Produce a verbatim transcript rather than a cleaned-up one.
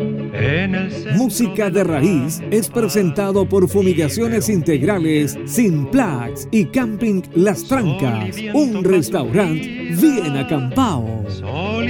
En el centro Música de Raíz es presentado por Fumigaciones Integrales Sinplax y Camping Las Trancas, un restaurante bien acampado. sol